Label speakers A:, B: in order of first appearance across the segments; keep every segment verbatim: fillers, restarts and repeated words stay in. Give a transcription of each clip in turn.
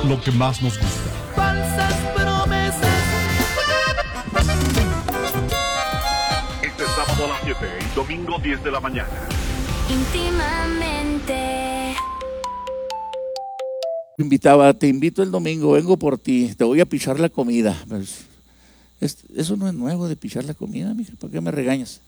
A: lo que más nos gusta.
B: Falsas promesas.
C: Este sábado a las siete y domingo diez de la mañana.
D: Íntimamente.
E: Invitaba, te invito el domingo, vengo por ti, te voy a pichar la comida. Pues, es, eso no es nuevo de pichar la comida, mija, ¿para qué me regañas?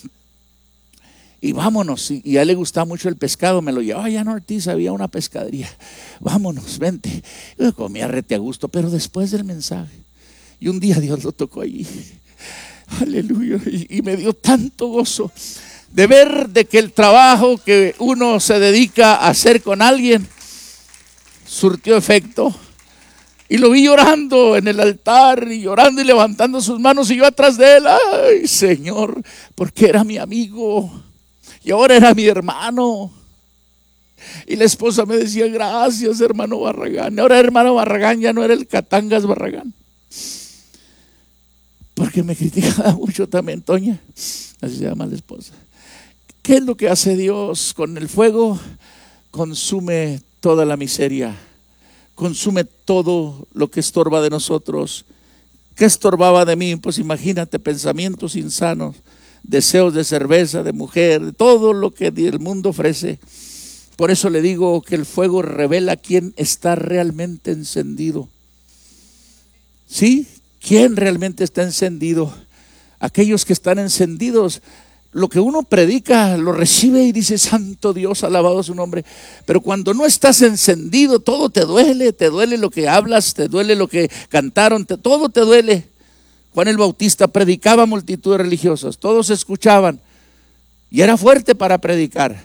E: Y vámonos, y, y a él le gustaba mucho el pescado, me lo llevaba allá en Ortiz, había una pescadería. Vámonos, vente. Yo comía rete a gusto, pero después del mensaje. Y un día Dios lo tocó allí. Aleluya, y, y me dio tanto gozo de ver de que el trabajo que uno se dedica a hacer con alguien surtió efecto. Y lo vi llorando en el altar, y llorando y levantando sus manos, y yo atrás de él. Ay, Señor, porque era mi amigo y ahora era mi hermano. Y la esposa me decía, gracias, hermano Barragán. Ahora hermano Barragán ya no era el Catangas Barragán, porque me criticaba mucho también Toña, así se llama la esposa. ¿Qué es lo que hace Dios? Con el fuego consume toda la miseria, consume todo lo que estorba de nosotros. ¿Qué estorbaba de mí? Pues imagínate, pensamientos insanos, deseos de cerveza, de mujer, de todo lo que el mundo ofrece. Por eso le digo que el fuego revela quién está realmente encendido. ¿Sí? ¿Quién realmente está encendido? Aquellos que están encendidos, lo que uno predica lo recibe y dice, santo Dios, alabado su nombre. Pero cuando no estás encendido, todo te duele, te duele lo que hablas, te duele lo que cantaron, te, todo te duele. Juan el Bautista predicaba a multitudes religiosas, todos escuchaban y era fuerte para predicar.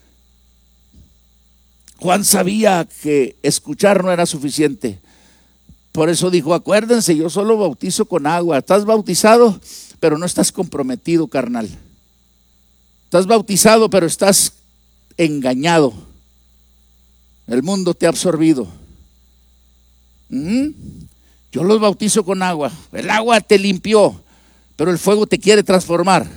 E: Juan sabía que escuchar no era suficiente. Por eso dijo, acuérdense, yo solo bautizo con agua. Estás bautizado, pero no estás comprometido, carnal. Estás bautizado, pero estás engañado. El mundo te ha absorbido. ¿Mm? Yo los bautizo con agua. El agua te limpió, pero el fuego te quiere transformar.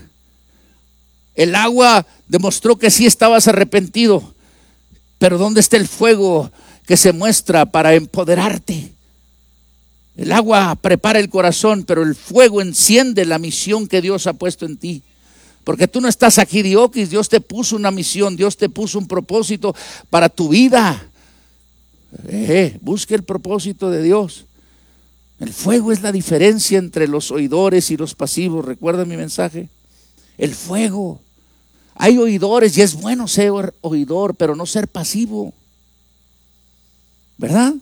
E: El agua demostró que sí estabas arrepentido, pero ¿dónde está el fuego que se muestra para empoderarte? El agua prepara el corazón, pero el fuego enciende la misión que Dios ha puesto en ti. Porque tú no estás aquí de oquis, Dios te puso una misión, Dios te puso un propósito para tu vida. Eh, busque el propósito de Dios. El fuego es la diferencia entre los oidores y los pasivos. ¿Recuerda mi mensaje? El fuego. Hay oidores y es bueno ser oidor, pero no ser pasivo. ¿Verdad?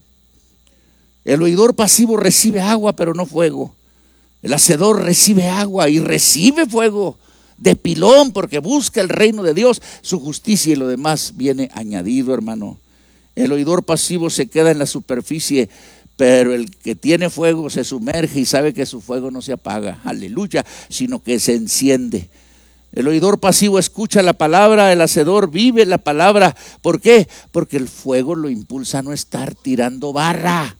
E: El oidor pasivo recibe agua, pero no fuego. El hacedor recibe agua y recibe fuego de pilón, porque busca el reino de Dios, su justicia, y lo demás viene añadido, hermano. El oidor pasivo se queda en la superficie, pero el que tiene fuego se sumerge y sabe que su fuego no se apaga, aleluya, sino que se enciende. El oidor pasivo escucha la palabra, el hacedor vive la palabra. ¿Por qué? Porque el fuego lo impulsa a no estar tirando barra.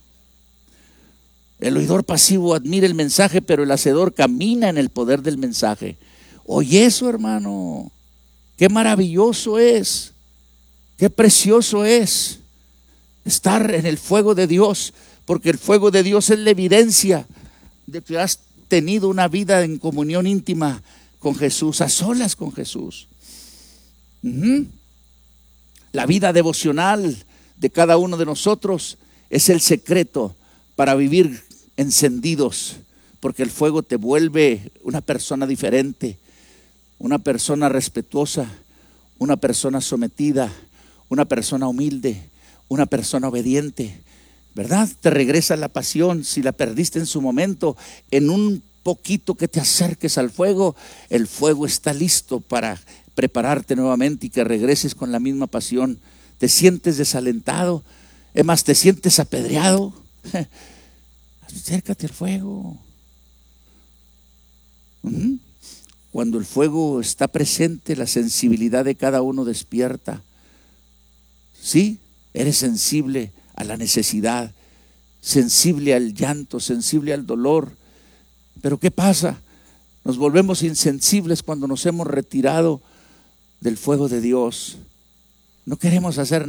E: El oidor pasivo admira el mensaje, pero el hacedor camina en el poder del mensaje. Oye eso, hermano, qué maravilloso es, qué precioso es estar en el fuego de Dios, porque el fuego de Dios es la evidencia de que has tenido una vida en comunión íntima con Jesús, a solas con Jesús. Uh-huh. La vida devocional de cada uno de nosotros es el secreto para vivir encendidos, porque el fuego te vuelve una persona diferente, una persona respetuosa, una persona sometida, una persona humilde, una persona obediente, ¿verdad? Te regresa la pasión. Si la perdiste en su momento, en un poquito que te acerques al fuego, el fuego está listo para prepararte nuevamente y que regreses con la misma pasión. Te sientes desalentado, es más, te sientes apedreado, acércate al fuego. Uh-huh. Cuando el fuego está presente, la sensibilidad de cada uno despierta. Sí, eres sensible a la necesidad, sensible al llanto, sensible al dolor. Pero ¿qué pasa? Nos volvemos insensibles cuando nos hemos retirado del fuego de Dios. No queremos hacer nada.